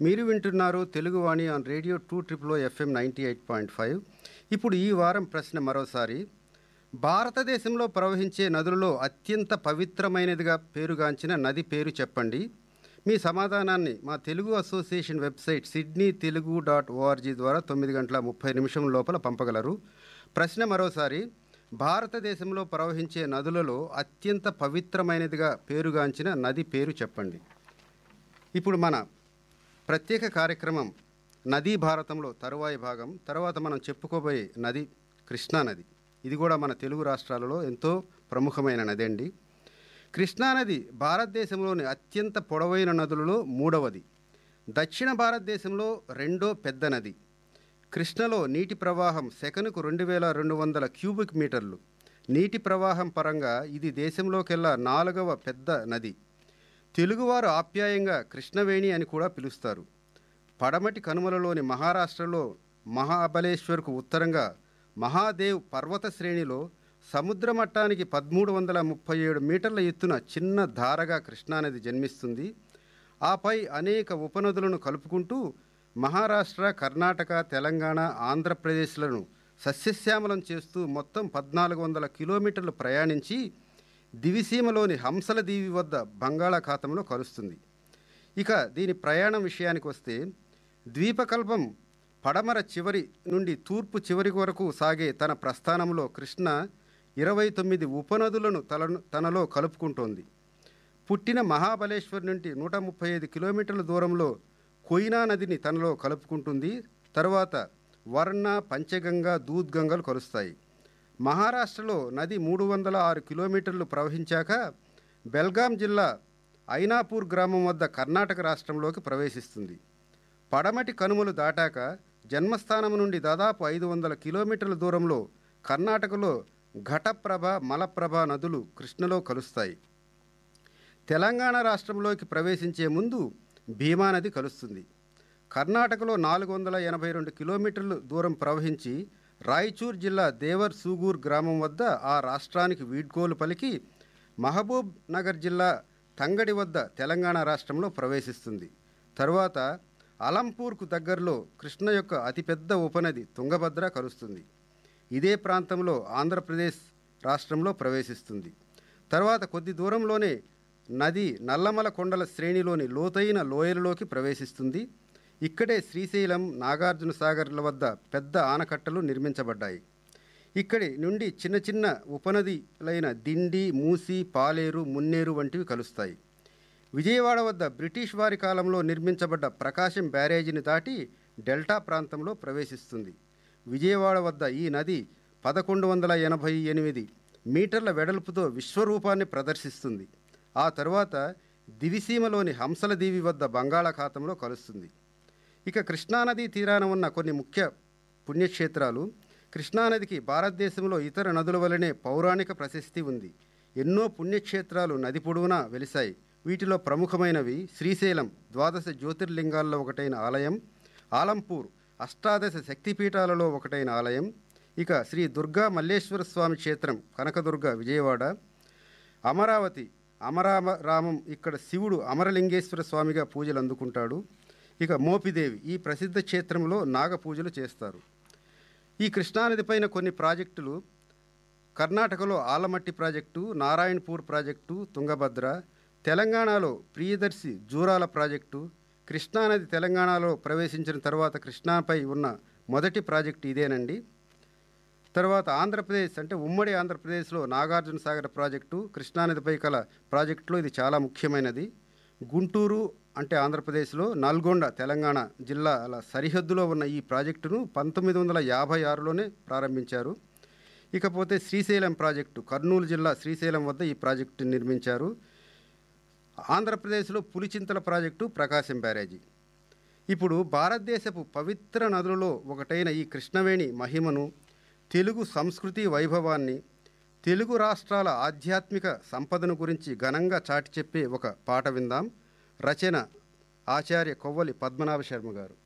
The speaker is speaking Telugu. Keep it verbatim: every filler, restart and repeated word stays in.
మీరు వింటున్నారు Teluguvani on radio two triple FM ninety eight point five. ఇప్పుడు ఈ వారం ప్రశ్న మరోసారి. భారతదేశంలో ప్రవహించే నదులలో అత్యంత పవిత్రమైనదిగా పేరుగాంచిన నది పేరు చెప్పండి. మీ సమాధానాన్ని మా Telugu association website Sydney Telugu dot ORG ద్వారా తొమ్మిది గంటల ముప్పై నిమిషం లోపల పంపగలరు. ప్రశ్న మరోసారి. భారతదేశంలో ప్రవహించే నదులలో అత్యంత పవిత్రమైనదిగా పేరుగాంచిన నది పేరు చెప్పండి. ఇప్పుడు మన ప్రత్యేక కార్యక్రమం నదీ భారతంలో తరువాయి భాగం. తర్వాత మనం చెప్పుకోబోయే నది కృష్ణానది. ఇది కూడా మన తెలుగు రాష్ట్రాలలో ఎంతో ప్రముఖమైన నది అండి. కృష్ణానది భారతదేశంలోని అత్యంత పొడవైన నదులలో మూడవది. దక్షిణ భారతదేశంలో రెండో పెద్ద నది. కృష్ణలో నీటి ప్రవాహం సెకనుకు రెండు వేల రెండు వందల క్యూబిక్ మీటర్లు. నీటి ప్రవాహం పరంగా ఇది దేశంలోకెల్లా నాలుగవ పెద్ద నది. తెలుగువారు ఆప్యాయంగా కృష్ణవేణి అని కూడా పిలుస్తారు. పడమటి కనుమలలోని మహారాష్ట్రలో మహాబలేశ్వర్కు ఉత్తరంగా మహాదేవ్ పర్వత శ్రేణిలో సముద్ర మట్టానికి పదమూడు వందల ముప్పై ఏడు మీటర్ల ఎత్తున చిన్న ధారగా కృష్ణానది జన్మిస్తుంది. ఆపై అనేక ఉపనదులను కలుపుకుంటూ మహారాష్ట్ర, కర్ణాటక, తెలంగాణ, ఆంధ్రప్రదేశ్లను సస్యశ్యామలం చేస్తూ మొత్తం పద్నాలుగు వందల కిలోమీటర్లు ప్రయాణించి దివిసీమలోని హంసల దీవి వద్ద బంగాళాఖాతంలో కలుస్తుంది. ఇక దీని ప్రయాణం విషయానికి వస్తే ద్వీపకల్పం పడమర చివరి నుండి తూర్పు చివరి వరకు సాగే తన ప్రస్థానంలో కృష్ణ ఇరవై తొమ్మిది ఉపనదులను తల తనలో కలుపుకుంటోంది. పుట్టిన మహాబలేశ్వర్ నుండి నూట ముప్పై ఐదు కిలోమీటర్ల దూరంలో కొయినా నదిని తనలో కలుపుకుంటుంది. తర్వాత వర్ణ, పంచగంగ, దూద్గంగలు కలుస్తాయి. మహారాష్ట్రలో నది మూడు వందల ఆరు కిలోమీటర్లు ప్రవహించాక బెల్గాం జిల్లా ఐనాపూర్ గ్రామం వద్ద కర్ణాటక రాష్ట్రంలోకి ప్రవేశిస్తుంది. పడమటి కనుమలు దాటాక జన్మస్థానం నుండి దాదాపు ఐదు వందల కిలోమీటర్ల దూరంలో కర్ణాటకలో ఘటప్రభ, మలప్రభ నదులు కృష్ణలో కలుస్తాయి. తెలంగాణ రాష్ట్రంలోకి ప్రవేశించే ముందు భీమా నది కలుస్తుంది. కర్ణాటకలో నాలుగు వందల ఎనభై రెండు కిలోమీటర్లు దూరం ప్రవహించి రాయచూర్ జిల్లా దేవర్ సూగూర్ గ్రామం వద్ద ఆ రాష్ట్రానికి వీడ్కోలు పలికి మహబూబ్ నగర్ జిల్లా తంగడి వద్ద తెలంగాణ రాష్ట్రంలో ప్రవేశిస్తుంది. తరువాత అలంపూర్కు దగ్గరలో కృష్ణ యొక్క అతిపెద్ద ఉపనది తుంగభద్ర కలుస్తుంది. ఇదే ప్రాంతంలో ఆంధ్రప్రదేశ్ రాష్ట్రంలో ప్రవేశిస్తుంది. తర్వాత కొద్ది దూరంలోనే నది నల్లమల కొండల శ్రేణిలోని లోతైన లోయలలోకి ప్రవేశిస్తుంది. ఇక్కడే శ్రీశైలం, నాగార్జున సాగర్ల వద్ద పెద్ద ఆనకట్టలు నిర్మించబడ్డాయి. ఇక్కడి నుండి చిన్న చిన్న ఉపనదిలైన దిండి, మూసి, పాలేరు, మున్నేరు వంటివి కలుస్తాయి. విజయవాడ వద్ద బ్రిటిష్ వారి కాలంలో నిర్మించబడ్డ ప్రకాశం బ్యారేజీని దాటి డెల్టా ప్రాంతంలో ప్రవేశిస్తుంది. విజయవాడ వద్ద ఈ నది పదకొండు వందల ఎనభై ఎనిమిది మీటర్ల వెడల్పుతో విశ్వరూపాన్ని ప్రదర్శిస్తుంది. ఆ తరువాత దివిసీమలోని హంసల దీవి వద్ద బంగాళాఖాతంలో కలుస్తుంది. ఇక కృష్ణానదీ తీరాన ఉన్న కొన్ని ముఖ్య పుణ్యక్షేత్రాలు. కృష్ణానదికి భారతదేశంలో ఇతర నదుల వలనే పౌరాణిక ప్రశస్తి ఉంది. ఎన్నో పుణ్యక్షేత్రాలు నది పొడవునా వెలిశాయి. వీటిలో ప్రముఖమైనవి శ్రీశైలం, ద్వాదశ జ్యోతిర్లింగాల్లో ఒకటైన ఆలయం, ఆలంపూర్, అష్టాదశ శక్తిపీఠాలలో ఒకటైన ఆలయం, ఇక శ్రీ దుర్గా మల్లేశ్వర స్వామి క్షేత్రం కనకదుర్గ విజయవాడ, అమరావతి అమరారామం, ఇక్కడ శివుడు అమరలింగేశ్వర స్వామిగా పూజలు అందుకుంటాడు. ఇక మోపిదేవి, ఈ ప్రసిద్ధ క్షేత్రంలో నాగ పూజలు చేస్తారు. ఈ కృష్ణానది పైన కొన్ని ప్రాజెక్టులు కర్ణాటకలో ఆలమట్టి ప్రాజెక్టు, నారాయణపూర్ ప్రాజెక్టు, తుంగభద్ర. తెలంగాణలో ప్రియదర్శి జూరాల ప్రాజెక్టు. కృష్ణానది తెలంగాణలో ప్రవేశించిన తర్వాత కృష్ణాపై ఉన్న మొదటి ప్రాజెక్టు ఇదేనండి. తర్వాత ఆంధ్రప్రదేశ్ అంటే ఉమ్మడి ఆంధ్రప్రదేశ్లో నాగార్జున సాగర్ ప్రాజెక్టు కృష్ణానదిపై కల ప్రాజెక్టులో ఇది చాలా ముఖ్యమైనది. గుంటూరు అంటే ఆంధ్రప్రదేశ్లో, నల్గొండ తెలంగాణ జిల్లాల సరిహద్దులో ఉన్న ఈ ప్రాజెక్టును పంతొమ్మిది వందల యాభై ఆరులోనే ప్రారంభించారు. ఇకపోతే శ్రీశైలం ప్రాజెక్టు కర్నూలు జిల్లా శ్రీశైలం వద్ద ఈ ప్రాజెక్టు నిర్మించారు. ఆంధ్రప్రదేశ్లో పులిచింతల ప్రాజెక్టు, ప్రకాశం బ్యారేజీ. ఇప్పుడు భారతదేశపు పవిత్ర నదులలో ఒకటైన ఈ కృష్ణవేణి మహిమను, తెలుగు సంస్కృతి వైభవాన్ని, తెలుగు రాష్ట్రాల ఆధ్యాత్మిక సంపదను గురించి ఘనంగా చాటి చెప్పే ఒక పాట విందాం. రచన ఆచార్య కొవ్వలి పద్మనాభ శర్మ గారు.